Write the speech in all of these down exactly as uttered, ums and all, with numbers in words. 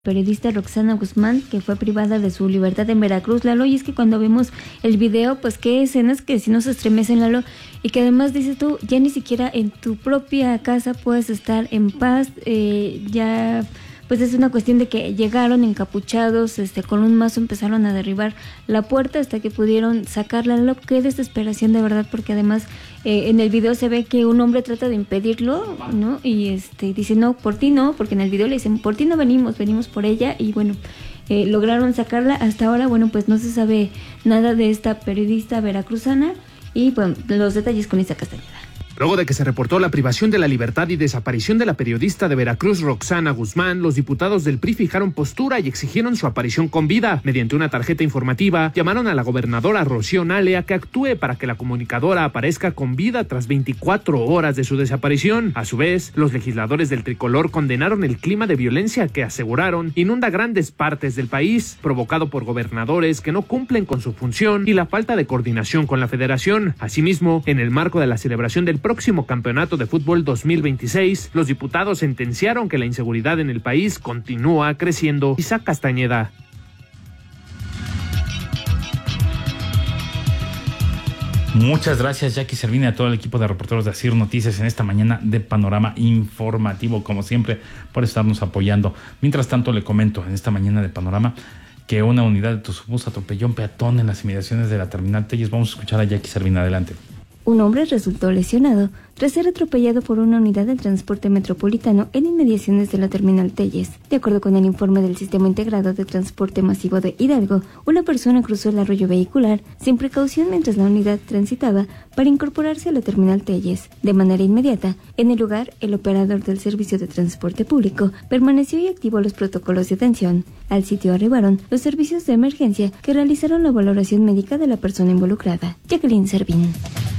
periodista Roxana Guzmán, que fue privada de su libertad en Veracruz, Lalo, y es que cuando vemos el video, pues qué escenas que si nos estremecen, Lalo, y que además dices tú, ya ni siquiera en tu propia casa puedes estar en paz, eh, ya pues es una cuestión de que llegaron encapuchados, este, con un mazo empezaron a derribar la puerta hasta que pudieron sacarla, Lalo, qué desesperación de verdad, porque además eh, en el video se ve que un hombre trata de impedirlo, ¿no? Y este dice, no, por ti no, porque en el video le dicen, por ti no venimos, venimos por ella, y bueno, eh, lograron sacarla. Hasta ahora, bueno, pues no se sabe nada de esta periodista veracruzana, y bueno, los detalles con Isa Castañeda. Luego de que se reportó la privación de la libertad y desaparición de la periodista de Veracruz Roxana Guzmán, los diputados del P R I fijaron postura y exigieron su aparición con vida. Mediante una tarjeta informativa, llamaron a la gobernadora Rocío Nale a que actúe para que la comunicadora aparezca con vida tras veinticuatro horas de su desaparición. A su vez, los legisladores del tricolor condenaron el clima de violencia que aseguraron inunda grandes partes del país, provocado por gobernadores que no cumplen con su función y la falta de coordinación con la federación. Asimismo, en el marco de la celebración del próximo campeonato de fútbol dos mil veintiséis, los diputados sentenciaron que la inseguridad en el país continúa creciendo. Isaac Castañeda. Muchas gracias, Jackie Servini, a todo el equipo de reporteros de Asir Noticias en esta mañana de Panorama Informativo, como siempre, por estarnos apoyando. Mientras tanto, le comento en esta mañana de Panorama que una unidad de Tuzubús atropelló a un peatón en las inmediaciones de la terminal Telles. Vamos a escuchar a Jackie Servini, adelante. Un hombre resultó lesionado tras ser atropellado por una unidad del transporte metropolitano en inmediaciones de la terminal Telles. De acuerdo con el informe del Sistema Integrado de Transporte Masivo de Hidalgo, una persona cruzó el arroyo vehicular sin precaución mientras la unidad transitaba para incorporarse a la terminal Telles. De manera inmediata, en el lugar, el operador del servicio de transporte público permaneció y activó los protocolos de atención. Al sitio arribaron los servicios de emergencia que realizaron la valoración médica de la persona involucrada. Jacqueline Servín.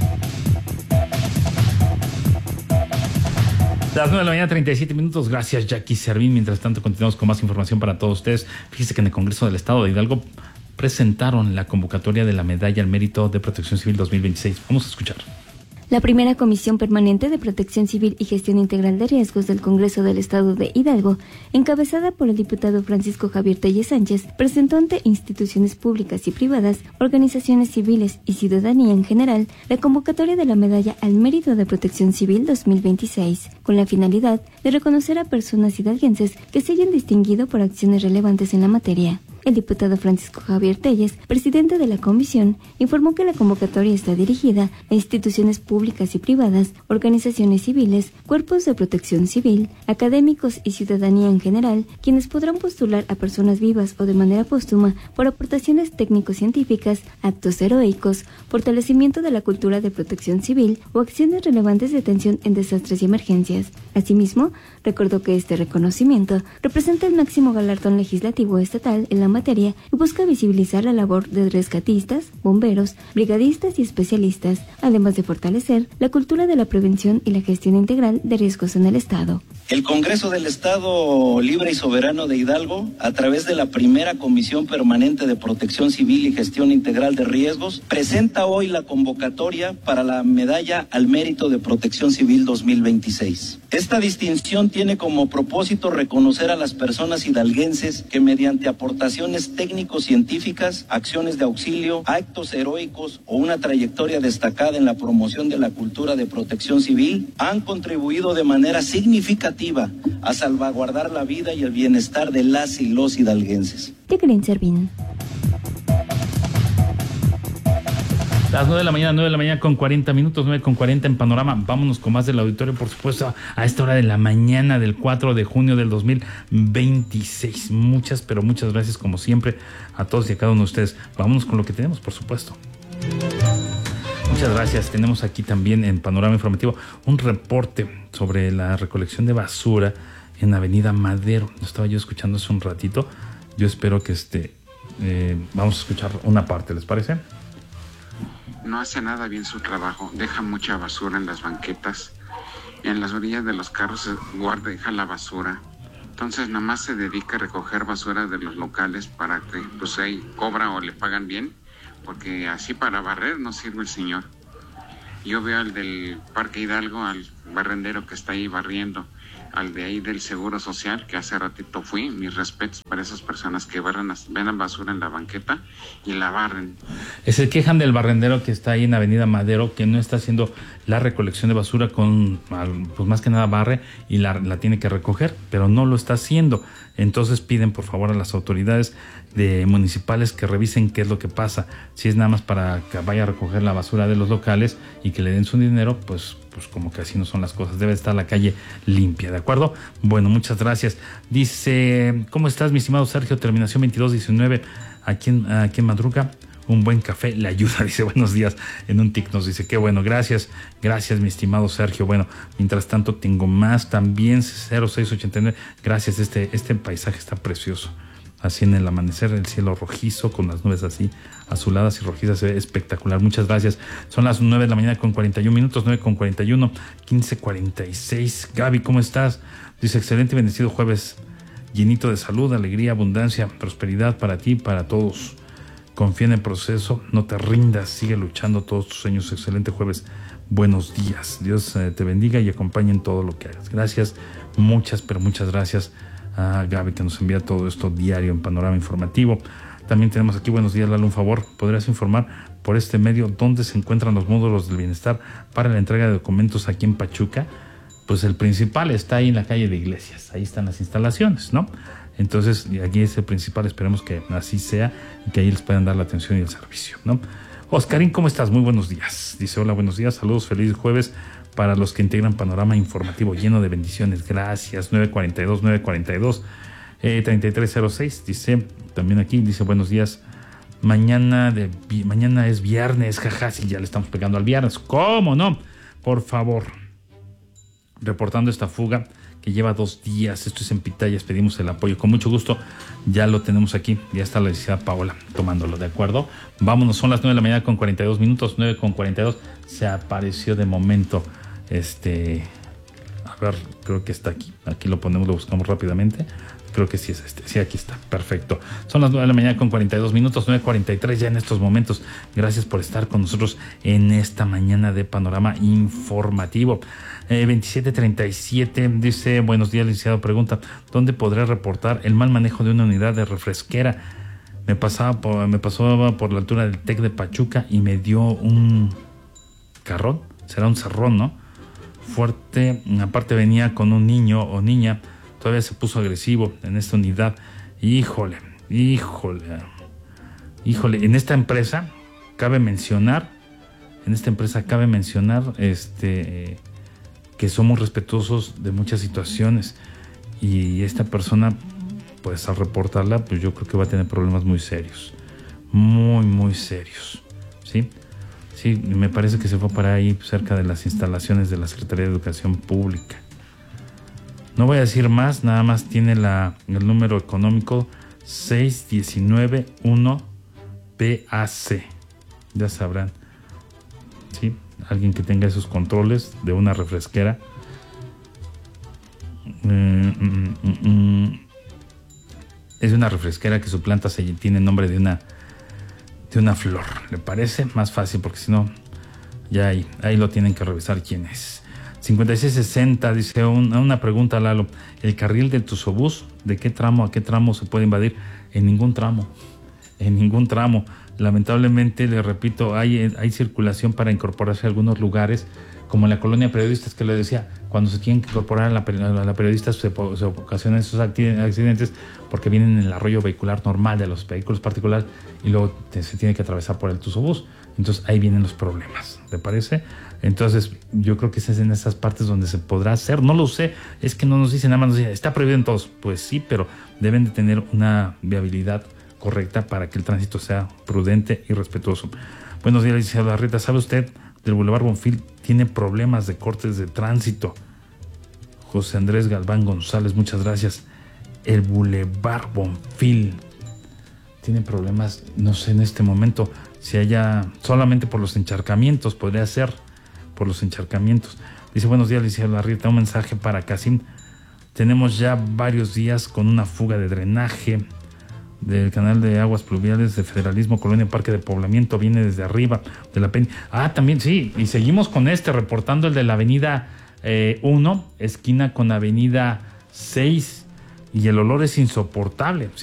Las nueve de la mañana, treinta y siete minutos. Gracias, Jackie Servín. Mientras tanto, continuamos con más información para todos ustedes. Fíjese que en el Congreso del Estado de Hidalgo presentaron la convocatoria de la Medalla al Mérito de Protección Civil dos mil veintiséis. Vamos a escuchar. La primera Comisión Permanente de Protección Civil y Gestión Integral de Riesgos del Congreso del Estado de Hidalgo, encabezada por el diputado Francisco Javier Telles Sánchez, presentó ante instituciones públicas y privadas, organizaciones civiles y ciudadanía en general, la convocatoria de la Medalla al Mérito de Protección Civil dos mil veintiséis, con la finalidad de reconocer a personas hidalguenses que se hayan distinguido por acciones relevantes en la materia. El diputado Francisco Javier Telles, presidente de la comisión, informó que la convocatoria está dirigida a instituciones públicas y privadas, organizaciones civiles, cuerpos de protección civil, académicos y ciudadanía en general, quienes podrán postular a personas vivas o de manera póstuma por aportaciones técnico-científicas, actos heroicos, fortalecimiento de la cultura de protección civil o acciones relevantes de atención en desastres y emergencias. Asimismo, recordó que este reconocimiento representa el máximo galardón legislativo estatal en la materia y busca visibilizar la labor de rescatistas, bomberos, brigadistas y especialistas, además de fortalecer la cultura de la prevención y la gestión integral de riesgos en el Estado. El Congreso del Estado Libre y Soberano de Hidalgo, a través de la primera Comisión Permanente de Protección Civil y Gestión Integral de Riesgos, presenta hoy la convocatoria para la Medalla al Mérito de Protección Civil dos mil veintiséis. Esta distinción tiene como propósito reconocer a las personas hidalguenses que mediante aportaciones técnico-científicas, acciones de auxilio, actos heroicos o una trayectoria destacada en la promoción de la cultura de protección civil han contribuido de manera significativa a salvaguardar la vida y el bienestar de las y los hidalguenses. Jacqueline Servín. Las nueve de la mañana, nueve de la mañana con cuarenta minutos, nueve con cuarenta en Panorama. Vámonos con más del auditorio, por supuesto, a esta hora de la mañana del cuatro de junio del dos mil veintiséis. Muchas, pero muchas gracias, como siempre, a todos y a cada uno de ustedes. Vámonos con lo que tenemos, por supuesto. Muchas gracias. Tenemos aquí también en Panorama Informativo un reporte sobre la recolección de basura en Avenida Madero. Lo estaba yo escuchando hace un ratito. Yo espero que este eh, vamos a escuchar una parte, ¿les parece? No hace nada bien su trabajo, deja mucha basura en las banquetas, en las orillas de los carros guarda y deja la basura. Entonces nada más se dedica a recoger basura de los locales para que pues ahí cobra o le pagan bien, porque así para barrer no sirve el señor. Yo veo al del Parque Hidalgo, al barrendero que está ahí barriendo, al de ahí del Seguro Social, que hace ratito fui, mis respetos para esas personas que barren, ven basura en la banqueta y la barren. Se quejan del barrendero que está ahí en Avenida Madero, que no está haciendo la recolección de basura con, pues más que nada barre y la, la tiene que recoger, pero no lo está haciendo. Entonces piden por favor a las autoridades de municipales que revisen qué es lo que pasa. Si es nada más para que vaya a recoger la basura de los locales y que le den su dinero, pues, pues como que así no son las cosas. Debe estar la calle limpia, ¿de acuerdo? Bueno, muchas gracias. Dice, ¿cómo estás, mi estimado Sergio? Terminación veintidós diecinueve, aquí en, aquí en Madruga. Un buen café le ayuda, dice, buenos días, en un tic nos dice, qué bueno, gracias, gracias mi estimado Sergio. Bueno, mientras tanto tengo más también, cero seis ochenta y nueve, gracias, este, este paisaje está precioso, así en el amanecer, el cielo rojizo, con las nubes así, azuladas y rojizas, se ve espectacular, muchas gracias. Son las nueve de la mañana con cuarenta y un minutos, nueve con cuarenta y uno, quince cuarenta y seis, Gaby, ¿cómo estás? Dice, excelente y bendecido jueves, llenito de salud, alegría, abundancia, prosperidad para ti y para todos. Confía en el proceso, no te rindas, sigue luchando todos tus sueños. Excelente jueves, buenos días. Dios eh, te bendiga y acompañe en todo lo que hagas. Gracias, muchas, pero muchas gracias a Gaby que nos envía todo esto diario en Panorama Informativo. También tenemos aquí, buenos días, Lalo, un favor, ¿podrías informar por este medio dónde se encuentran los módulos del bienestar para la entrega de documentos aquí en Pachuca? Pues el principal está ahí en la calle de Iglesias, ahí están las instalaciones, ¿no? Entonces, aquí es el principal, esperemos que así sea y que ahí les puedan dar la atención y el servicio, ¿no? Oscarín, ¿cómo estás? Muy buenos días. Dice, hola, buenos días, saludos, feliz jueves para los que integran Panorama Informativo lleno de bendiciones. Gracias, nueve cuarenta y dos, nueve cuarenta y dos, eh, treinta y tres cero seis, dice, también aquí, dice, buenos días. Mañana, de, mañana es viernes, jaja, si ya le estamos pegando al viernes. ¿Cómo no? Por favor, reportando esta fuga que lleva dos días, esto es en Pitayas, pedimos el apoyo, con mucho gusto, ya lo tenemos aquí, ya está la licenciada Paola tomándolo, ¿de acuerdo? Vámonos, son las nueve de la mañana con cuarenta y dos minutos, nueve con cuarenta y dos, se apareció de momento, este, a ver, creo que está aquí, aquí lo ponemos, lo buscamos rápidamente, creo que sí es este, sí, aquí está, perfecto, son las nueve de la mañana con cuarenta y dos minutos, nueve cuarenta y tres ya en estos momentos, gracias por estar con nosotros en esta mañana de Panorama Informativo. Eh, veintisiete treinta y siete dice, buenos días, licenciado, pregunta, ¿dónde podré reportar el mal manejo de una unidad de refresquera? Me pasaba por, me pasaba por la altura del TEC de Pachuca y me dio un carrón, será un cerrón, ¿no? Fuerte, aparte venía con un niño o niña, todavía se puso agresivo en esta unidad. Híjole, híjole, híjole, en esta empresa cabe mencionar, en esta empresa cabe mencionar, este... que somos respetuosos de muchas situaciones y esta persona, pues al reportarla, pues yo creo que va a tener problemas muy serios, muy, muy serios, ¿sí? Sí, me parece que se fue para ahí cerca de las instalaciones de la Secretaría de Educación Pública. No voy a decir más, nada más tiene la, el número económico seis uno nueve uno P A C, ya sabrán, ¿sí? Alguien que tenga esos controles de una refresquera. Mm, mm, mm, mm. Es una refresquera que su planta se tiene nombre de una de una flor. ¿Le parece? Más fácil, porque si no, ya ahí, ahí lo tienen que revisar quién es. cincuenta y seis sesenta dice un, una pregunta, Lalo. ¿El carril del Tusobús, de qué tramo a qué tramo se puede invadir? En ningún tramo. En ningún tramo. Lamentablemente, le repito, hay, hay circulación para incorporarse a algunos lugares, como en la colonia Periodistas, que le decía, cuando se tienen que incorporar a la, a la Periodistas se, se ocasionan esos accidentes porque vienen en el arroyo vehicular normal de los vehículos particulares y luego te, se tiene que atravesar por el Tusobús. Entonces ahí vienen los problemas, ¿te parece? Entonces yo creo que es en esas partes donde se podrá hacer. No lo sé, es que no nos dicen, nada más nos dicen, está prohibido en todos. Pues sí, pero deben de tener una viabilidad correcta para que el tránsito sea prudente y respetuoso. Buenos días, licenciado Larreta. ¿Sabe usted del Boulevard Bonfil tiene problemas de cortes de tránsito? José Andrés Galván González, muchas gracias. El Boulevard Bonfil tiene problemas, no sé en este momento si haya, solamente por los encharcamientos, podría ser por los encharcamientos. Dice, buenos días, licenciado Larreta, un mensaje para Casim. Tenemos ya varios días con una fuga de drenaje del canal de aguas pluviales de Federalismo, Colonia Parque de Poblamiento, viene desde arriba de la Peña. Ah, también, sí, y seguimos con este, reportando el de la avenida eh, uno, esquina con Avenida seis, y el olor es insoportable.